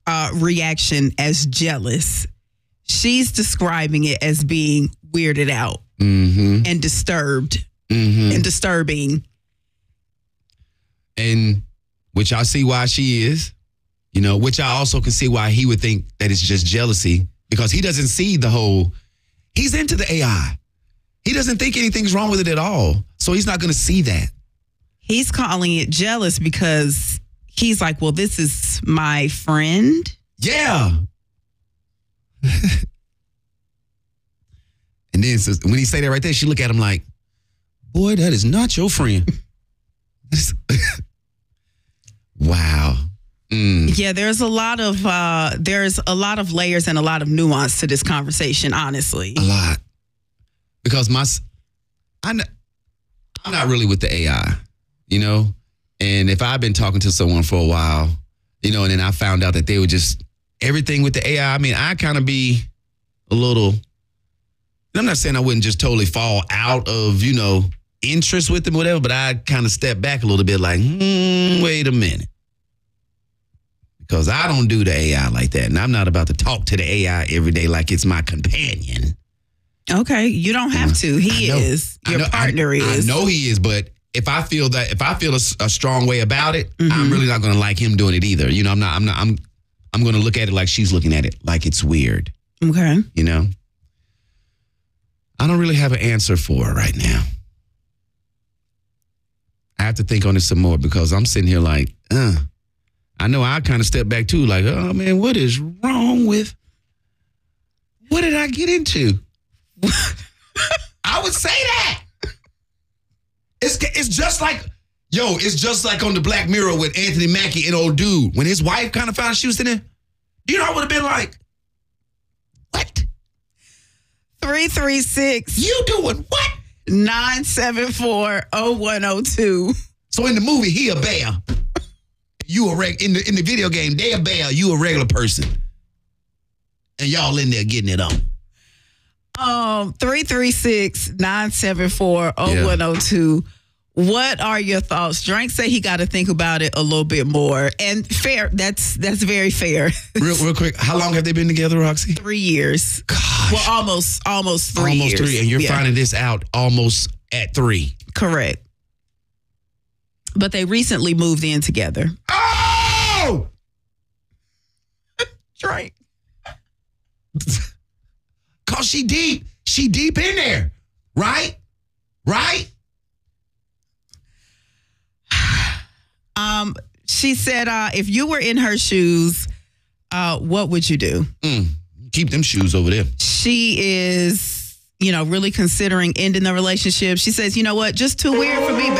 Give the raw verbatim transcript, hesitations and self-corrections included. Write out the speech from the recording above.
uh, reaction as jealous. She's describing it as being weirded out mm-hmm. and disturbed mm-hmm. and disturbing. And which I see why she is, you know, which I also can see why he would think that it's just jealousy because he doesn't see the whole, he's into the A I. He doesn't think anything's wrong with it at all. So he's not going to see that. He's calling it jealous because he's like, well, this is my friend. Yeah. And then so when he say that right there, she look at him like, boy, that is not your friend. Wow. Mm. Yeah, there's a lot of uh, there's a lot of layers and a lot of nuance to this conversation, honestly. A lot. Because my, I'm not, I'm not really with the A I, you know? And if I've been talking to someone for a while, you know, and then I found out that they were just, everything with the A I, I mean, I kind of be a little, and I'm not saying I wouldn't just totally fall out of, you know, interest with them or whatever, but I kind of step back a little bit like, hmm, wait a minute. Because I don't do the A I like that. And I'm not about to talk to the A I every day like it's my companion. Okay, you don't have to. He is. Your know, partner I, is. I know he is, but if I feel that, if I feel a, a strong way about it, Mm-hmm. I'm really not going to like him doing it either. You know, I'm not, I'm not, I'm, I'm going to look at it like she's looking at it, like it's weird. Okay. You know? I don't really have an answer for her right now. I have to think on it some more because I'm sitting here like, uh, I know I kind of step back too, like, oh man, what is wrong with, what did I get into? I would say that. It's it's just like, yo, it's just like on the Black Mirror with Anthony Mackie and old dude. When his wife kind of found out she was in there, you know, I would have been like, what? three three six, You doing what? nine seven four, oh one oh two. So in the movie, he a bear. You a reg in the in the video game, they a bear, you a regular person. And y'all in there getting it on. Um, three three six, nine seven four, oh one oh two. What are your thoughts? Drake say he got to think about it a little bit more. And fair, that's that's very fair. Real real quick, how long have they been together, Roxy? Three years. Gosh. Well, almost almost three almost years. three, and you're Yeah. finding this out almost at three. Correct. But they recently moved in together. Oh! Drake. Cause she deep. She deep in there. Right? Right? Um, she said, uh, if you were in her shoes, uh, what would you do? Mm. Keep them shoes over there. She is, you know, really considering ending the relationship. She says, you know what? Just too weird for me,